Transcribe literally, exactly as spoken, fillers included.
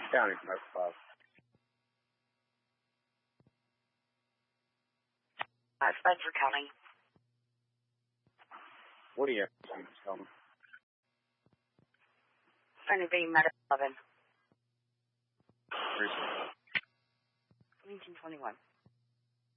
County, Smoke five. Uh, Spencer County. What do you have to tell me? Trying to be Medic eleven. Recent. nineteen twenty-one.